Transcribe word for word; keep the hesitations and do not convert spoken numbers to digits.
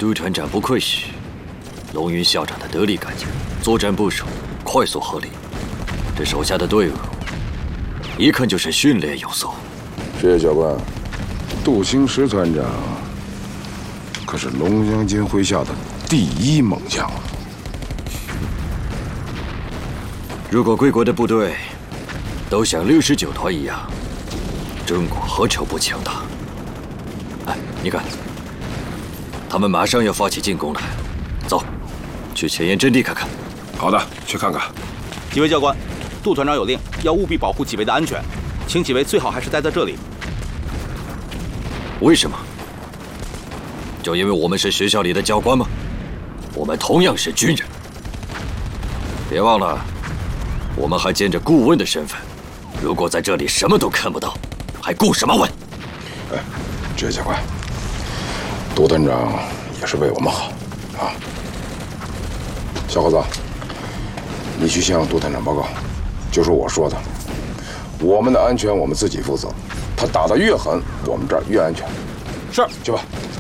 杜团长不愧是龙云校长的得力干将，作战部署快速合理。这手下的队伍，一看就是训练有素。 职业教官，杜兴石团长可是龙阳军麾下的第一猛将啊！ 如果贵国的部队都像六十九团一样，中国何愁不强大？哎，你看，他们马上要发起进攻了。走，去前沿阵地看看。 好的，去看看。 几位教官，杜团长有令，要务必保护几位的安全，请几位最好还是待在这里。 为什么？就因为我们是学校里的教官吗？我们同样是军人。别忘了，我们还兼着顾问的身份。如果在这里什么都看不到，还顾什么问？ 哎，职业教官，杜团长也是为我们好啊。小伙子，你去向杜团长报告，就是我说的，我们的安全我们自己负责。他打得越狠，我们这儿越安全。 是， 去吧。